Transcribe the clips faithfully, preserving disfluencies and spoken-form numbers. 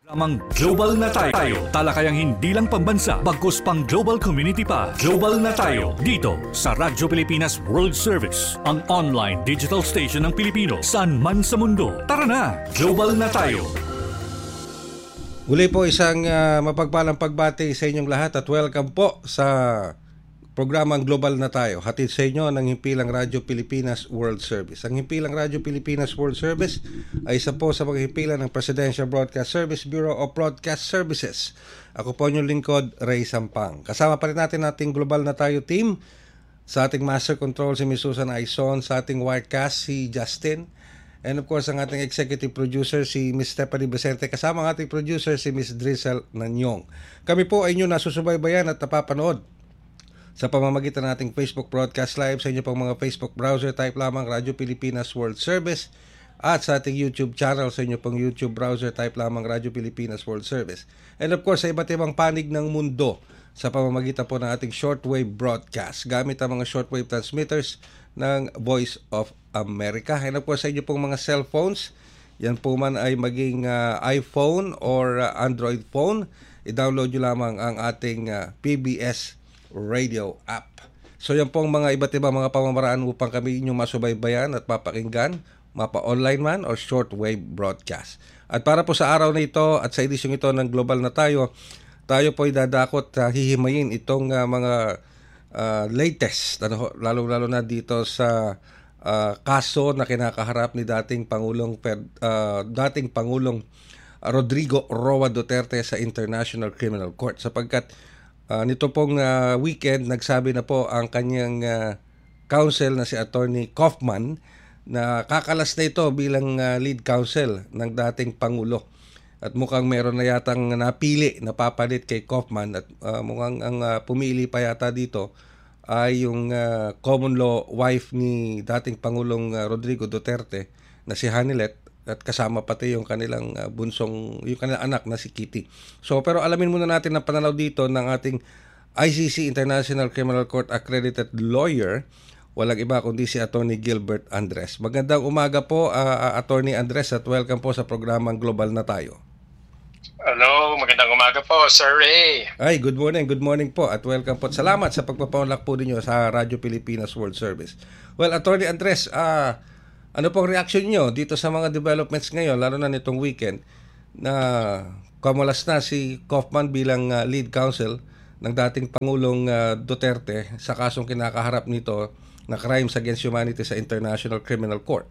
Amang Global na tayo. Talakayang hindi lang pambansa, bagkus pang global community pa. Global na tayo dito sa Radyo Pilipinas World Service, ang online digital station ng Pilipino saan man sa mundo. Tara na, Global na tayo. Muli po isang uh, mapagpalang pagbati sa inyong lahat at welcome po sa programang Global na tayo. Hatid sa inyo ng Himpilang Radyo Pilipinas World Service. Ang Himpilang Radyo Pilipinas World Service ay isa po sa mga himpilan ng Presidential Broadcast Service Bureau of Broadcast Services. Ako po inyong lingkod, Ray Sampang. Kasama pa rin natin ating Global na tayo team. Sa ating Master Control si Miss Susan Aizon, sa ating Wirecast si Justin, and of course ang ating Executive Producer si Miss Stephanie Becente. Kasama ang ating producer si Miss Drizzle Nanyong. Kami po ay inyo nasusubaybayan at napapanood sa pamamagitan ng ating Facebook Broadcast Live, sa inyo pong mga Facebook browser, type lamang Radyo Pilipinas World Service, at sa ating YouTube channel, sa inyo pong YouTube browser, type lamang Radyo Pilipinas World Service. And of course, sa iba't ibang panig ng mundo sa pamamagitan po ng ating shortwave broadcast gamit ang mga shortwave transmitters ng Voice of America. And of course, sa inyo pong mga cellphones, yan po man ay maging uh, iPhone or uh, Android phone, i-download nyo lamang ang ating uh, P B S Radio app. So yan pong mga iba't ibang mga pamamaraan upang kami inyong masubaybayan at mapakinggan, mapa-online man or shortwave broadcast. At para po sa araw na ito at sa edisyong ito ng Global na tayo, tayo po ay dadakot uh, hihimayin itong uh, mga uh, latest, ano, lalo-lalo na dito sa uh, kaso na kinakaharap ni dating Pangulong uh, dating Pangulong Rodrigo Roa Duterte sa International Criminal Court, sapagkat Uh, nito pong uh, weekend, nagsabi na po ang kanyang uh, counsel na si Attorney Kaufman na kakalas na ito bilang uh, lead counsel ng dating Pangulo. At mukhang meron na yatang napili na papalit kay Kaufman at uh, mukhang ang uh, pumili pa yata dito ay yung uh, common law wife ni dating Pangulong uh, Rodrigo Duterte na si Hanilet, at kasama pati yung kanilang uh, bunsong, yung kanilang anak na si Kitty. So, pero alamin muna natin ang pananaw dito ng ating I C C International Criminal Court accredited lawyer, walang iba kundi si Attorney Gilbert Andres. Magandang umaga po, uh, Attorney Andres, at welcome po sa programang Global na tayo. Hello, magandang umaga po, Sir Ray. Ay, good morning, good morning po at welcome po. Salamat sa pagpapaunlak po ninyo sa Radyo Pilipinas World Service. Well, Attorney Andres, ah, uh, ano pong reaction nyo dito sa mga developments ngayon, lalo na nitong weekend, na kumulas na si Kaufman bilang uh, lead counsel ng dating Pangulong uh, Duterte sa kasong kinakaharap nito na crimes against humanity sa International Criminal Court?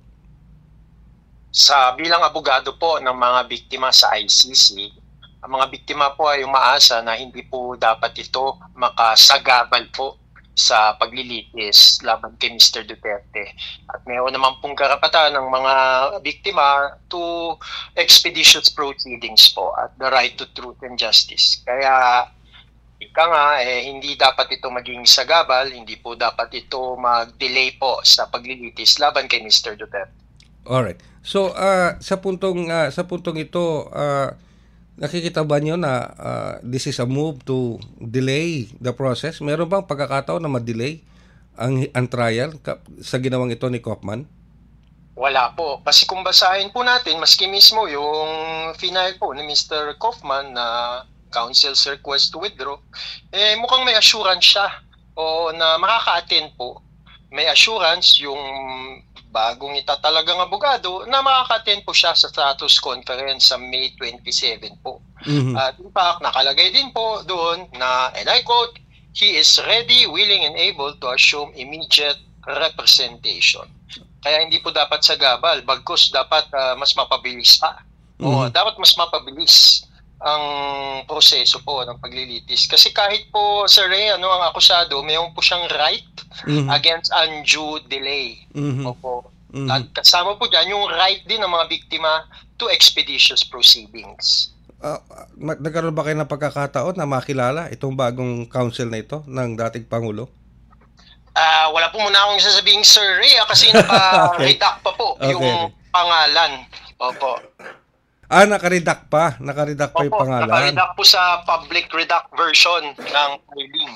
Sa bilang abogado po ng mga biktima sa I C C, ang mga biktima po ay umaasa na hindi po dapat ito makasagabal po sa paglilitis laban kay Mister Duterte. At mayroon naman pong karapatan ng mga biktima to expeditious proceedings po at the right to truth and justice. Kaya ika nga, eh, hindi dapat ito maging sagabal, hindi po dapat ito mag-delay po sa paglilitis laban kay Mister Duterte. Alright. So, uh, sa puntong uh, sa puntong ito, uh, nakikita ba niyo na uh, this is a move to delay the process? Meron bang pagkakataon na ma-delay ang, ang trial sa ginawang ito ni Kaufman? Wala po. Kasi kung basahin po natin, maski mismo yung final po ni Mister Kaufman na counsel's request to withdraw, eh mukhang may assurance siya o na makaka-attend po. May assurance yung bagong itatalagang abogado na makaka-attend po siya sa status conference sa May twenty-seven po. Mm-hmm. At in fact, nakalagay din po doon na, and I quote, he is ready, willing, and able to assume immediate representation. Kaya hindi po dapat sagabal, bagkus dapat uh, mas mapabilis pa. Mm-hmm. O dapat mas mapabilis ang proseso po ng paglilitis. Kasi kahit po, Sir Ray, ano, ang akusado, mayroon po siyang right mm-hmm. against undue delay. Mm-hmm. Opo. Mm-hmm. At kasama po dyan yung right din ng mga biktima to expeditious proceedings. Uh, nagkaroon ba kayo ng pagkakataon na makilala itong bagong counsel na ito ng dating Pangulo? Uh, wala po muna akong sasabihin, Sir Ray, kasi naka-redact pa po okay. yung pangalan. Opo. Ah, naka-redact pa. Naka-redact pa yung Opo, pangalan. Naka-redact po sa public redact version ng filing.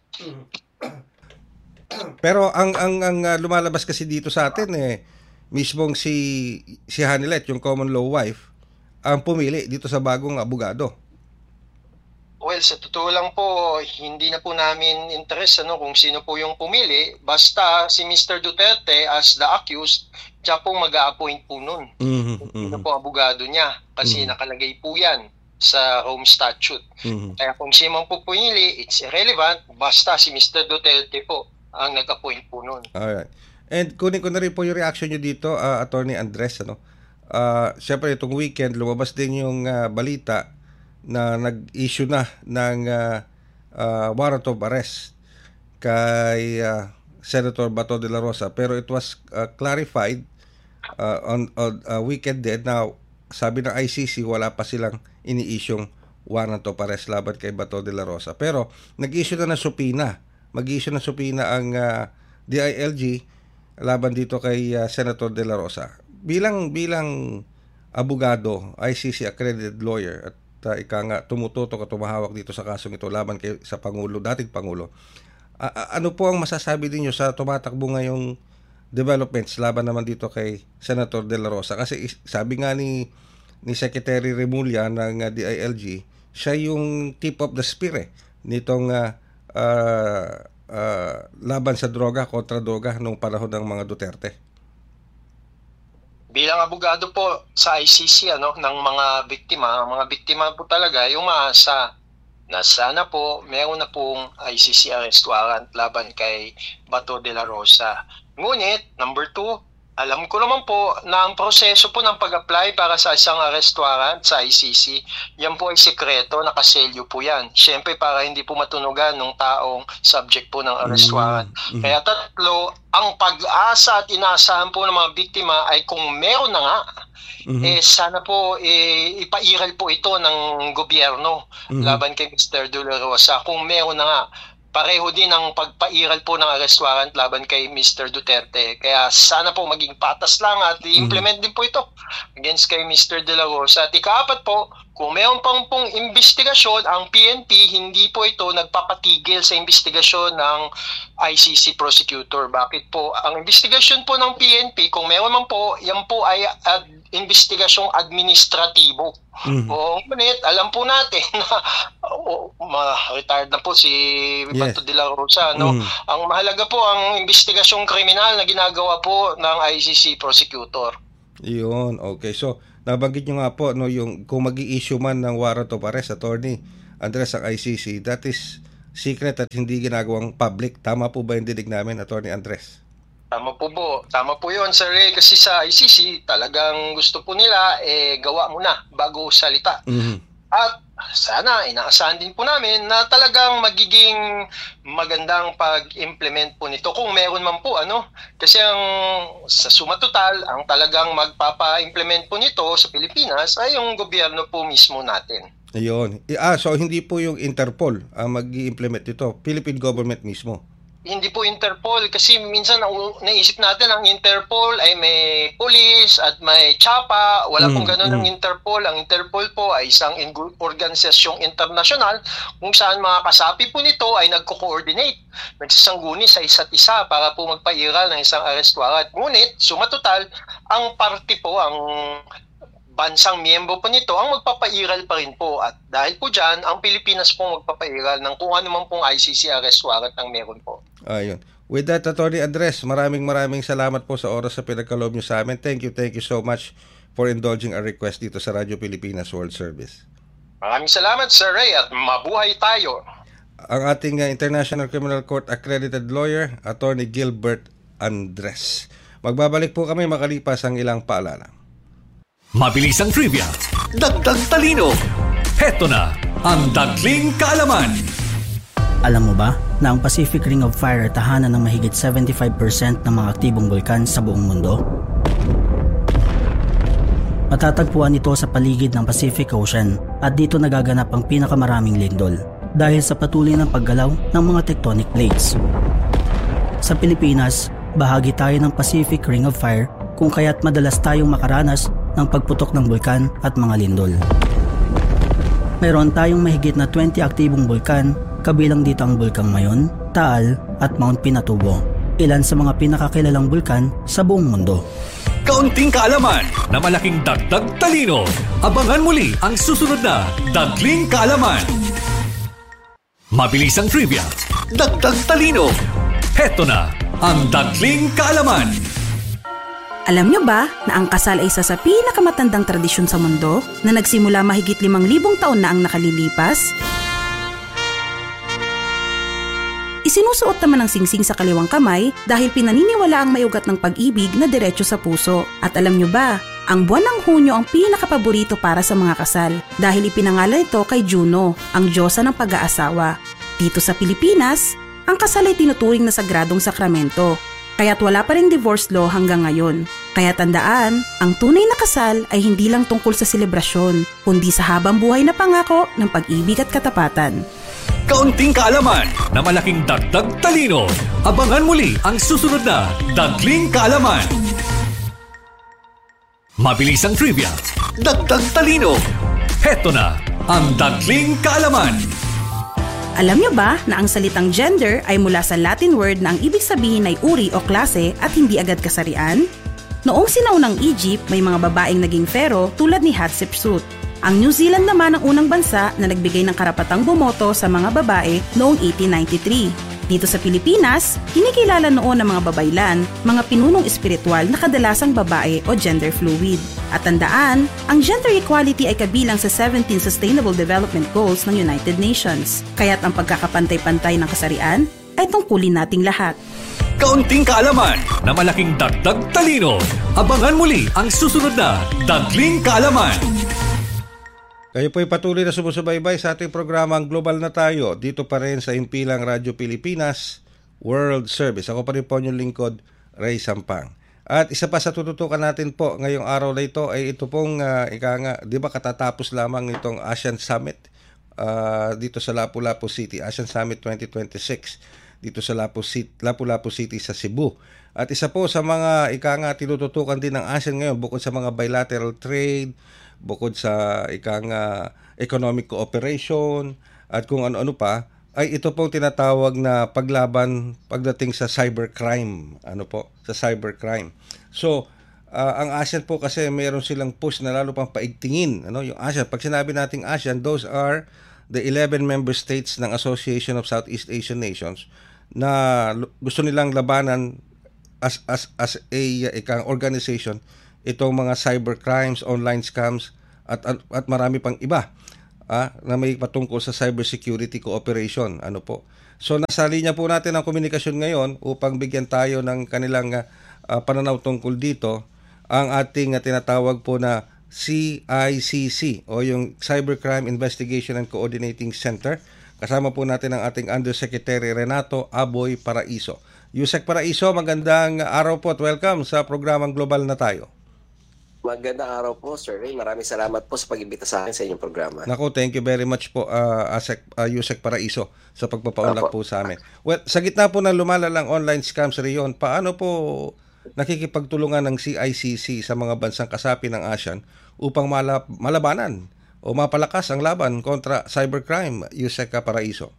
Pero ang ang ang uh, lumalabas kasi dito sa atin eh mismong si si Hanilet, yung common law wife, ang pumili dito sa bagong abogado? Well, sa totoo lang po, hindi na po namin interest ano, kung sino po yung pumili. Basta si Mister Duterte as the accused, siya po mag-a-appoint po nun. Mm-hmm, Sino mm-hmm. po abogado niya. Kasi Mhm. nakalagay po yan sa Rome Statute. Mhm. Kaya kung sino man po pumili, it's irrelevant. Basta si Mister Duterte po ang nag-appoint po nun. Alright. And kunin ko na rin po yung reaction nyo dito, uh, Attorney Andres. Ano? Uh, Siyempre, itong weekend, lumabas din yung uh, balita na nag-issue na ng uh, uh, warrant of arrest kay uh, Senator Bato de la Rosa. Pero it was uh, clarified uh, on, on uh, weekend din na sabi ng I C C wala pa silang ini-issue'ng warrant of arrest laban kay Bato de la Rosa. Pero nag-issue na ng subpoena. Mag-issue ng subpoena ang uh, D I L G laban dito kay uh, Senator de la Rosa. Bilang bilang abogado, I C C accredited lawyer at uh, ika nga tumututok at tumahawak dito sa kasong ito laban kay sa Pangulo, dating Pangulo. Uh, uh, ano po ang masasabi niyo sa tumatakbo ngayong developments laban naman dito kay Senator de la Rosa? Kasi sabi nga ni ni Secretary Remulla ng uh, D I L G, siya yung tip of the spear eh, nitong uh, uh, uh, laban sa droga, kontra droga nung panahon ng mga Duterte. Bilang abogado po sa I C C ano ng mga biktima, ang mga biktima po talaga yung maasa na sana po meron na pong I C C arrest warrant laban kay Bato de la Rosa. Ngunit, number two, alam ko naman po na ang proseso po ng pag-apply para sa isang arrest warrant sa I C C, yan po ay sekreto, nakaselyo po yan. Siyempre para hindi po matunugan ng taong subject po ng arrest warrant. Mm-hmm. Kaya tatlo, ang pag-asa at inaasahan po ng mga biktima ay kung meron na nga, mm-hmm. eh sana po eh, ipairal po ito ng gobyerno mm-hmm. laban kay Mister De La Rosa. Kung meron na nga, pareho din ang pagpairal po ng arrest warrant laban kay Mister Duterte. Kaya sana po maging patas lang at i-implement din po ito against kay Mister De La Rosa. At ikaapat po, kung mayroon pang pong investigasyon, ang P N P hindi po ito nagpapatigil sa investigasyon ng I C C prosecutor. Bakit po? Ang investigasyon po ng P N P, kung mayroon man po, yan po ay ad- investigasyong administratibo. Mm-hmm. O ngunit, alam po natin na oh, ma-retired na po si Bato yes. de la Rosa. No? Mm-hmm. Ang mahalaga po ang investigasyong kriminal na ginagawa po ng I C C prosecutor. Yun, okay. So, nabanggit nyo nga po, no, yung, kung mag-i-issue man ng warrant of arrest, Attorney Andres, ang I C C, that is secret at hindi ginagawang public. Tama po ba yung dinig namin, Attorney Andres? Tama po po. Tama po yun, Sir Ray. Kasi sa I C C, talagang gusto po nila, eh, gawa muna bago salita. Mm-hmm. At sana, inaasahan din po namin na talagang magiging magandang pag-implement po nito. Kung meron man po, ano? Kasi ang sa suma total, ang talagang magpapa-implement po nito sa Pilipinas ay yung gobyerno po mismo natin. Ayun. Ah, so hindi po yung Interpol ang mag-i-implement ito. Philippine government mismo. Hindi po Interpol kasi minsan naisip natin ang Interpol ay may police at may tsapa. Wala mm, pong ganun mm. ang Interpol. Ang Interpol po ay isang organisasyong internasyonal kung saan mga kasapi po nito ay nagko-coordinate, nagsasangguni sa isa't isa para po magpairal ng isang arrest warrant. Ngunit, sumatotal, ang party po, ang bansang miyembro po nito ang magpapairal pa rin po. At dahil po dyan, ang Pilipinas po magpapairal ng kung ano man pong I C C arrest warrant ang meron po. Ayun. With that, Attorney Andres, maraming maraming salamat po sa oras sa pinagkaloob nyo sa amin. Thank you, thank you so much for indulging our request dito sa Radyo Pilipinas World Service. Maraming salamat, Sir Ray, at mabuhay tayo. Ang ating uh, International Criminal Court accredited lawyer, Attorney Gilbert Andres. Magbabalik po kami makalipas ang ilang paalala. Mabilis ang trivia, dagdag talino. Heto na ang Dagling Kaalaman. Alam mo ba na ang Pacific Ring of Fire ay tahanan ng mahigit seventy-five percent ng mga aktibong bulkan sa buong mundo? Matatagpuan ito sa paligid ng Pacific Ocean at dito nagaganap ang pinakamaraming lindol dahil sa patuloy ng paggalaw ng mga tectonic plates. Sa Pilipinas, bahagi tayo ng Pacific Ring of Fire kung kaya't madalas tayong makaranas ng pagputok ng bulkan at mga lindol. Meron tayong mahigit na twenty aktibong bulkan, kabilang dito ang Bulkang Mayon, Taal at Mount Pinatubo, ilan sa mga pinakakilalang bulkan sa buong mundo. Kaunting kaalaman na malaking dagdag talino. Abangan muli ang susunod na Dagling Kaalaman. Mabilis ang trivia, dagdag talino. Heto na ang Dagling Kaalaman. Alam nyo ba na ang kasal ay isa sa pinakamatandang tradisyon sa mundo na nagsimula mahigit limang libong taon na ang nakalilipas? Isinusuot naman ang singsing sa kaliwang kamay dahil pinaniniwala ang may ugat ng pag-ibig na diretso sa puso. At alam nyo ba, ang buwan ng Hunyo ang pinakapaborito para sa mga kasal dahil ipinangalan ito kay Juno, ang diyosa ng pag-aasawa. Dito sa Pilipinas, ang kasal ay tinuturing na sagradong sakramento. Kaya't wala pa ring divorce law hanggang ngayon. Kaya tandaan, ang tunay na kasal ay hindi lang tungkol sa selebrasyon, kundi sa habang buhay na pangako ng pag-ibig at katapatan. Kaunting kaalaman na malaking dagdag talino. Abangan muli ang susunod na Dagling Kaalaman. Mabilis ang trivia, dagdag talino. Heto na ang Dagling Kaalaman. Alam nyo ba na ang salitang gender ay mula sa Latin word na ang ibig sabihin ay uri o klase at hindi agad kasarian? Noong sinaunang Egypt, may mga babaeng naging pharaoh tulad ni Hatshepsut. Ang New Zealand naman ang unang bansa na nagbigay ng karapatang bumoto sa mga babae noong eighteen ninety-three. Dito sa Pilipinas, kinikilala noon ng mga babaylan, mga pinunong espiritual na kadalasang babae o gender fluid. At tandaan, ang gender equality ay kabilang sa seventeen Sustainable Development Goals ng United Nations. Kaya't ang pagkakapantay-pantay ng kasarian ay tungkulin nating lahat. Kaunting kaalaman na malaking dagdag talino. Abangan muli ang susunod na Dagling Kaalaman. Kayo po'y patuloy na sumusubaybay sa ating programang Global na Tayo dito pa rin sa Himpilang Radyo Pilipinas World Service. Ako pa rin po yung lingkod, Ray Sampang. At isa pa sa tututukan natin po ngayong araw na ito ay ito pong uh, ika nga, di ba katatapos lamang itong ASEAN Summit uh, dito sa Lapu-Lapu City, ASEAN Summit twenty twenty-six dito sa Lapu City, Lapu-Lapu City sa Cebu. At isa po sa mga ika nga tinututukan din ng ASEAN ngayon bukod sa mga bilateral trade, bukod sa ikang uh, economic cooperation at kung ano-ano pa, ay ito pong tinatawag na paglaban pagdating sa cybercrime. Ano po? Sa cybercrime. So, uh, ang ASEAN po kasi mayroon silang push na lalo pang paigtingin. Ano? Yung ASEAN, pag sinabi nating ASEAN, those are the eleven member states ng Association of Southeast Asian Nations na gusto nilang labanan as as as a ikang organization itong mga cybercrimes, online scams at at, at marami pang iba ah, na may patungkol sa cybersecurity cooperation. Ano po? So nasa linya po natin ang komunikasyon ngayon upang bigyan tayo ng kanilang uh, pananaw tungkol dito ang ating uh, tinatawag po na C I C C o yung Cybercrime Investigation and Coordinating Center. Kasama po natin ang ating Undersecretary Renato Aboy Paraiso. Yusek Paraiso, magandang araw po at welcome sa programang Global na Tayo. Magandang araw po, Sir Ray. Maraming salamat po sa pag-imbita sa akin sa inyong programa. Naku, thank you very much po, uh, Asek, uh, Yusek Paraiso, sa pagpapaunlak po sa amin. Well, sa gitna po ng lumalalang online scams riyon, paano po nakikipagtulungan ng C I C C sa mga bansang kasapi ng ASEAN upang malab- malabanan o mapalakas ang laban kontra cybercrime, Yusek Paraiso?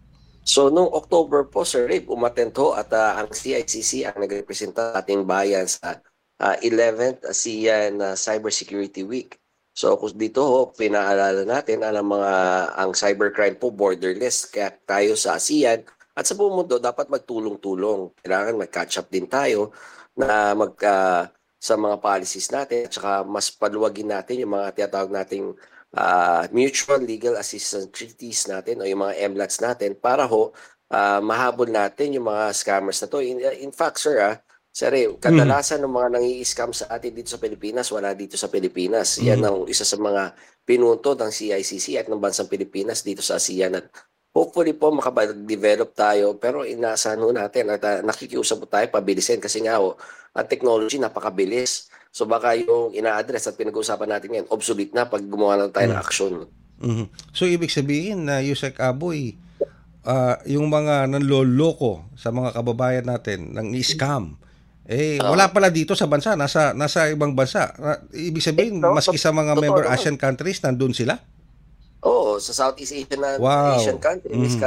So, noong October po, Sir Ray, umatento at uh, ang C I C C ang nagrepresenta ating bayan sa Uh, eleventh ASEAN uh, Cybersecurity Week. So dito ho, pinaalala natin ang mga ang cybercrime po borderless, kaya tayo sa ASEAN at sa buong mundo dapat magtulong-tulong. Kailangan mag-catch up din tayo na mag uh, sa mga policies natin at saka mas paluwagin natin yung mga tinatawag nating uh, mutual legal assistance treaties natin o yung mga M LATs natin para ho uh, mahabol natin yung mga scammers na to. In, in fact, sir, ah, Sir, kadalasan ng mga nangi-scam sa atin dito sa Pilipinas, wala dito sa Pilipinas. Yan ang isa sa mga pinunto ng C I C C at ng bansang Pilipinas dito sa ASEAN. At hopefully po makapag-develop tayo, pero inaasahan ho natin at uh, nakikiusap po tayo pabilisin kasi nga ho, ang technology napakabilis. So baka yung ina-address at pinag-uusapan natin ngayon, obsolete na pag gumawa na tayo mm. ng action. Mm-hmm. So ibig sabihin na uh, Yusek Aboy, uh, yung mga nanloloko sa mga kababayan natin ng scam, eh uh, wala pala dito sa bansa, nasa nasa ibang bansa. Ibig sabihin, eh, no, maski sa mga member naman. Asian countries, nandun sila? Oo, sa Southeast Asian, wow. Asian countries, mm-hmm.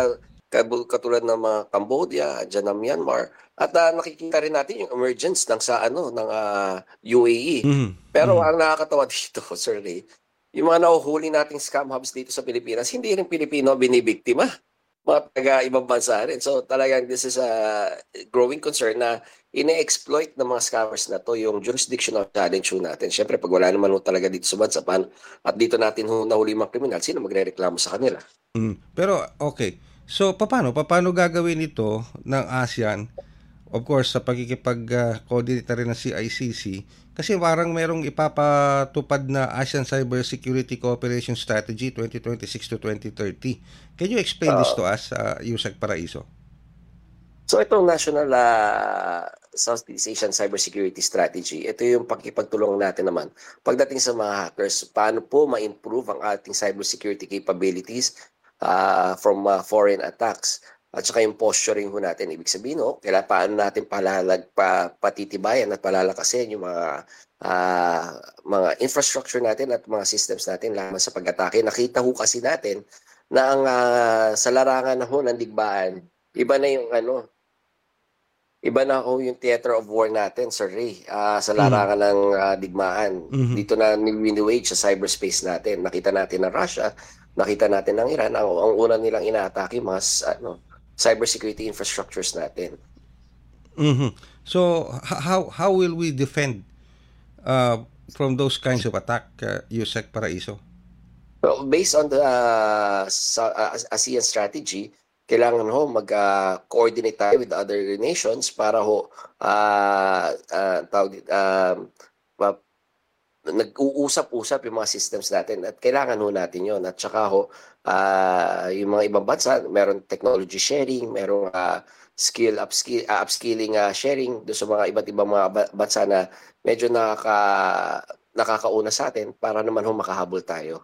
katulad ng mga Cambodia, dyan ng Myanmar, at uh, nakikita rin natin yung emergence ng sa ano ng uh, U A E. Mm-hmm. Pero mm-hmm. ang nakakatawa dito, Sir Ray, yung mga nahuhuli nating scam hubs dito sa Pilipinas, hindi rin Pilipino binibiktima, mga taga ibang bansa rin. So talagang this is a growing concern na ine-exploit ng mga scammers na to yung jurisdictional challenge natin. Siyempre, pag wala naman ho talaga dito sa bansa, paano, at dito natin ho nahuli mga kriminal, sino magre-reklamo sa kanila? Mm. Pero okay, so paano? Paano gagawin ito ng ASEAN? Of course, sa pagkikipag-coordinate rin ng C I C C, kasi parang merong ipapatupad na ASEAN Cyber Security Cooperation Strategy twenty twenty-six to twenty thirty. Can you explain uh, this to us, uh, Yusek Paraiso? So itong National uh, Southeast Asian Cybersecurity Strategy, ito yung pagkipagtulong natin naman pagdating sa mga hackers, paano po ma-improve ang ating cybersecurity capabilities uh, from uh, foreign attacks. At saka yung posturing ho natin, ibig sabihin, no, kailangan paano natin palalag, pa, patitibayan at palalakasin yung mga uh, mga infrastructure natin at mga systems natin laban sa pag-atake. Nakita ho kasi natin na ang uh, sa larangan na ho ng digmaan, iba na yung ano, iba na ho yung theater of war natin, Sir Ray, uh, sa larangan mm-hmm. ng uh, digmaan. Mm-hmm. Dito na ni-wage sa cyberspace natin. Nakita natin ng Russia, nakita natin ng Iran, ang, ang una nilang inaatake mga ano, cybersecurity infrastructures natin. Mm-hmm. So how how will we defend uh, from those kinds of attack, uh, Yusek Paraiso? Well, based on the uh, uh, ASEAN strategy, kailangan ho mag-coordinate uh, tayo with other nations para ho uh, uh, tawag, uh, uh, nag-uusap-usap yung mga systems natin at kailangan ho natin yon. At saka ho, uh, yung mga ibang bansa, meron technology sharing, meron uh, skill upskill, uh, upskilling uh, sharing do sa mga iba't ibang mga bansa na medyo nakaka, nakakauna sa atin para naman ho makahabol tayo.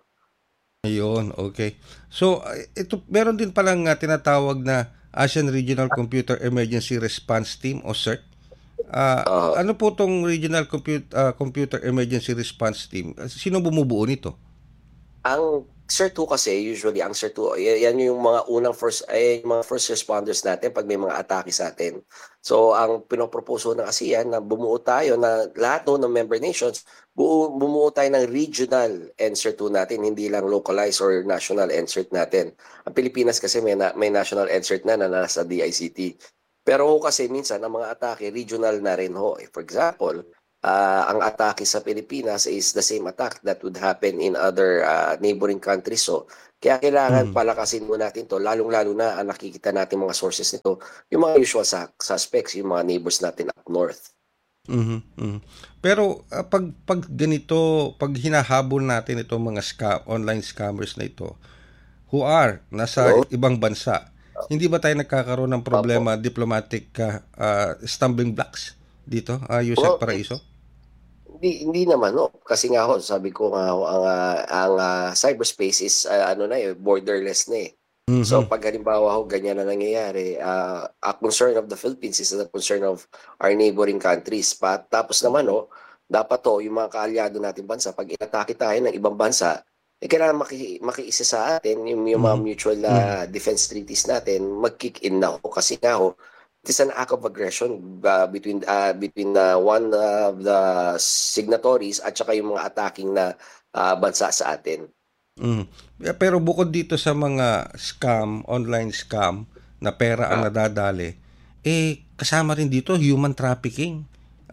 Ayun, okay. So, ito meron din palang uh, tinatawag na ASEAN Regional Computer Emergency Response Team o CERT. Uh, uh, ano po tong Regional Compute, uh, Computer Emergency Response Team? Sino bumubuo nito? Ang CERT two kasi, usually, ang CERT two, yan yung mga unang first, ay, yung mga first responders natin pag may mga atake sa atin. So, ang pinoproposo ng ASEAN na bumuo tayo na lahat no, ng member nations, buo, bumuo tayo ng regional N C E R T two natin, hindi lang localized or national N C E R T natin. Ang Pilipinas kasi may, na, may national N C E R T na na nasa D I C T. Pero kasi minsan ang mga atake regional na rin ho. For example, uh, ang atake sa Pilipinas is the same attack that would happen in other uh, neighboring countries. So kaya kailangan mm. palakasin mo natin to, lalong-lalo na ang nakikita natin mga sources nito, yung mga usual suspects, yung mga neighbors natin up north. Mm-hmm, mm-hmm. Pero uh, pag pag ganito, pag hinahabol natin itong mga scam, online scammers na ito who are nasa Hello? ibang bansa, hindi ba tayo nagkakaroon ng problema, Opo. diplomatic uh, uh, stumbling blocks dito, uh, Yusek Paraiso? Hindi, hindi naman, no. Kasi nga ho, sabi ko nga ho, ang, uh, ang uh, cyberspace is uh, ano na eh, borderless na eh. Mm-hmm. So pag halimbawa ho, ganyan na nangyayari, uh, a concern of the Philippines is a concern of our neighboring countries. Pa, tapos naman ho, dapat ho, yung mga kaalyado natin bansa, pag inatake tayo ng ibang bansa, eh, kailangan maki, makiisa sa atin yung, yung mga mutual uh, mm-hmm. defense treaties natin mag-kick in na ho. Kasi nga ho, it is an act of aggression uh, between uh, between uh, one of the signatories at saka yung mga attacking na uh, bansa sa atin. Mm. Pero bukod dito sa mga scam, online scam na pera ang ah. nadadali, eh kasama rin dito human trafficking.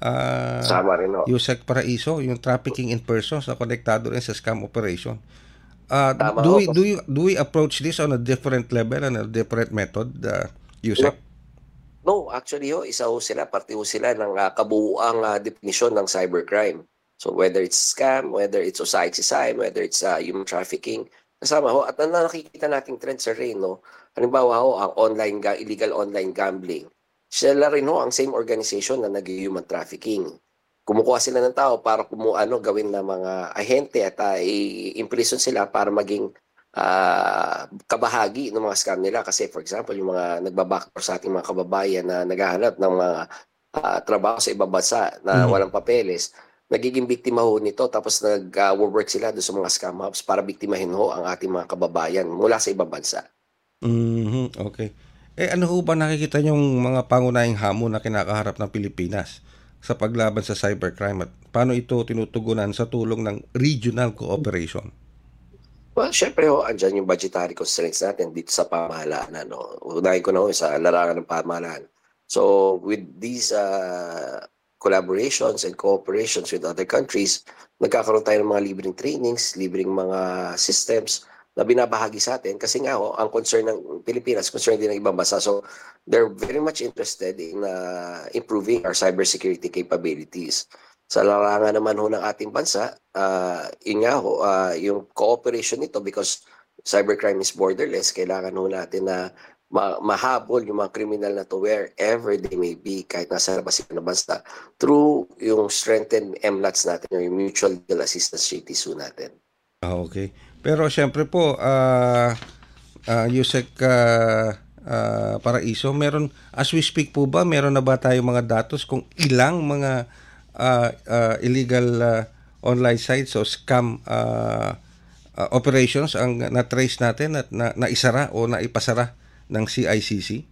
Uh, Sama rin, no? Yusek Paraiso, yung trafficking in person sa konektado rin sa scam operation. Uh, Tama, do we okay. do we do we approach this on a different level and a different method, uh, Yusek? No. no, actually ho, isa ho sila, parte ho sila ng uh, kabuuang uh, definition ng cybercrime. So whether it's scam, whether it's O S I C S I, whether it's uh, human trafficking, kasama ho. At ang nakikita nating trend sa rin, no? Halimbawa ho, ang online, illegal online gambling. Sila rin ho, ang same organization na nag-human trafficking. Kumukuha sila ng tao para kumu ano, gawin na mga ahente at uh, i-imprison sila para maging uh, kabahagi ng mga scam nila. Kasi for example, yung mga nagbabackdoor sa ating mga kababayan na naghahanap ng mga uh, trabaho sa ibang bansa na mm-hmm. walang papeles, nagiging biktima ho nito tapos nag-work uh, sila doon sa mga scam hubs para biktimahin ho ang ating mga kababayan mula sa ibang bansa. Mhm, okay. Eh, ano ho ba nakikita niyong mga pangunahing hamon na kinakaharap ng Pilipinas sa paglaban sa cybercrime at paano ito tinutugunan sa tulong ng regional cooperation? Well, syempre ho, andyan yung budgetary constraints natin dito sa pamahalaan. Ano. Unahin ko na ho sa larangan ng pamahalaan. So, with these uh, collaborations and cooperations with other countries, nagkakaroon tayo ng mga libreng trainings, libreng mga systems na binabahagi sa atin. Kasi nga ho, ang concern ng Pilipinas, concern din ng ibang bansa. So, they're very much interested in uh, improving our cybersecurity capabilities. Sa larangan naman ho ng ating bansa, uh, yun nga ho, uh, yung cooperation nito because cybercrime is borderless, kailangan ho natin na ma- mahabol yung mga kriminal na to wherever they may be, kahit nasa labas sila ng bansa, through yung strengthened M LATs natin, yung Mutual Legal Assistance Treaties ho natin. Ah, okay. Pero siyempre po, ah ah, Yusek ah, ah, Paraiso, meron, as we speak po ba, meron na ba tayo mga datos kung ilang mga ah, ah, illegal ah, online sites o scam ah, ah, operations ang na-trace natin at na, naisara o naipasara ng C I C C?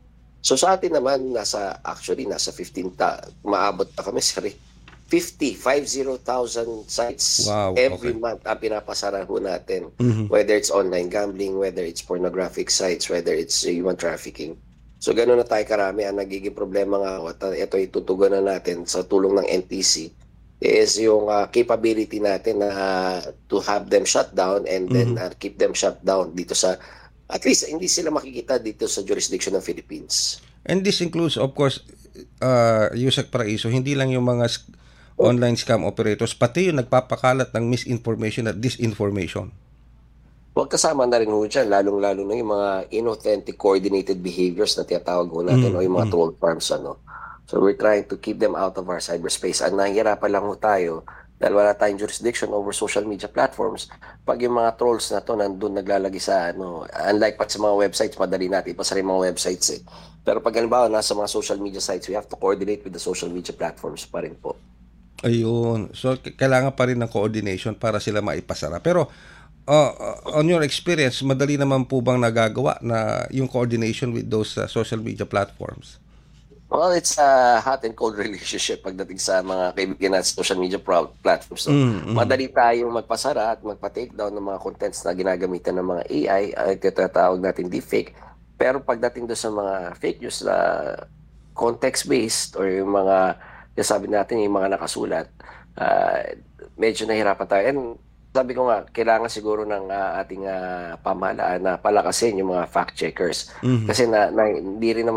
So sa atin naman, nasa, actually, nasa fifteen, ta- maabot na kami, sorry, fifty, fifty thousand sites Wow, every okay. month ang pinapasara ho natin. Mhm. Whether it's online gambling, whether it's pornographic sites, whether it's human trafficking. So gano'n na tayo karami. Ang nagiging problema nga ho, at uh, ito itutugon na natin sa tulong ng N T C, is yung uh, capability natin na uh, to have them shut down and then uh, keep them shut down dito sa, at least hindi sila makikita dito sa jurisdiction ng Philippines. And this includes, of course, uh, Yusek Paraiso, hindi lang yung mga sk- online scam operators, pati yung nagpapakalat ng misinformation at disinformation. Huwag kasama na rin ho dyan, lalong-lalo na yung mga inauthentic coordinated behaviors na tinatawag ho natin Mm, o yung mga mm. troll farms. Ano. So we're trying to keep them out of our cyberspace. Ang nahihirapan lang ho tayo dahil wala tayong jurisdiction over social media platforms. Pag yung mga trolls na to nandun naglalagay sa, ano, unlike pag sa mga websites, madali natin ipasara yung mga websites eh. Pero pag halimbawa nasa mga social media sites, we have to coordinate with the social media platforms pa rin po. Ayun. So, k- kailangan pa rin ng coordination para sila maipasara. Pero, uh, uh, on your experience, madali naman po bang nagagawa na yung coordination with those uh, social media platforms? Well, it's a hot and cold relationship pagdating sa mga kaibigan natin sa social media pro- platforms. So, Mm, mm. madali tayong magpasara at magpa-take down ng mga contents na ginagamitan ng mga A I, ay tinatawag natin deepfake. Pero pagdating doon sa mga fake news na context-based or yung mga, yung sabi natin, yung mga nakasulat, uh, medyo nahirapan tayo. And sabi ko nga, kailangan siguro ng uh, ating uh, pamahalaan na palakasin yung mga fact-checkers. Mhm. Kasi na, na, hindi rin naman